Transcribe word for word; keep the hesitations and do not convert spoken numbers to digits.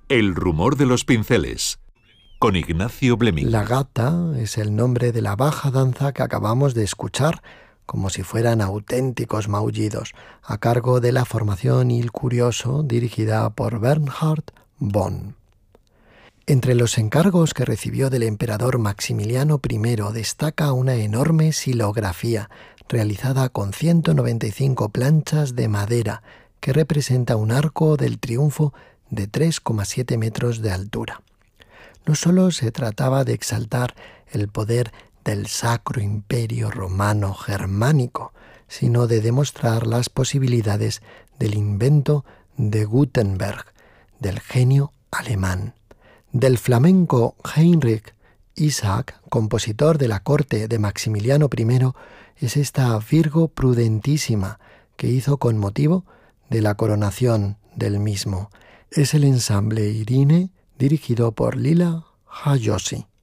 El rumor de los pinceles, con Ignacio Bleming. La gata es el nombre de la baja danza que acabamos de escuchar, como si fueran auténticos maullidos, a cargo de la formación Il Curioso, dirigida por Bernhard Bonn. Entre los encargos que recibió del emperador Maximiliano primero destaca una enorme silografía realizada con ciento noventa y cinco planchas de madera que representa un arco del triunfo de tres coma siete metros de altura. No solo se trataba de exaltar el poder del Sacro Imperio Romano Germánico, sino de demostrar las posibilidades del invento de Gutenberg, del genio alemán. Del flamenco Heinrich Isaac, compositor de la corte de Maximiliano primero, es esta Virgo prudentísima que hizo con motivo de la coronación del mismo. Es el ensamble Irine, dirigido por Lila Hayoshi.